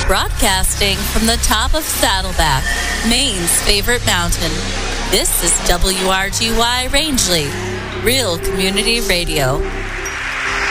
Broadcasting from the top of Saddleback, Maine's favorite mountain. This is WRGY Rangeley, Real Community Radio.